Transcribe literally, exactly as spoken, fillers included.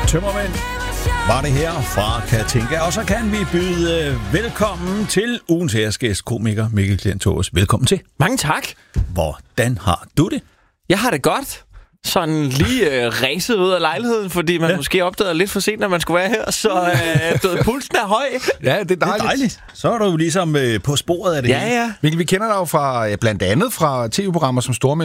Tømmermænd var det her fra Katinka. Og så kan vi byde velkommen til ugens æresgæst, komiker Mikkel Klentorius. Velkommen til. Mange tak. Hvordan har du det? Jeg har det godt. Sådan lige øh, ræset ud af lejligheden, fordi man ja. måske opdagede lidt for sent, når man skulle være her. Så øh, pulsen er høj. Ja, det er dejligt. Det er dejligt. Så er du jo ligesom øh, på sporet af det ja, hele. Ja, Mikkel, vi kender dig jo fra, ja, blandt andet fra tv-programmer som Storm